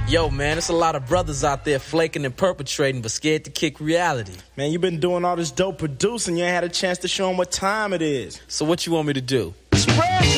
Yo, man, it's a lot of brothers out there flaking and perpetrating, but scared to kick reality. Man, you been doing all this dope producing. You ain't had a chance to show them what time it is. So what you want me to do? Spread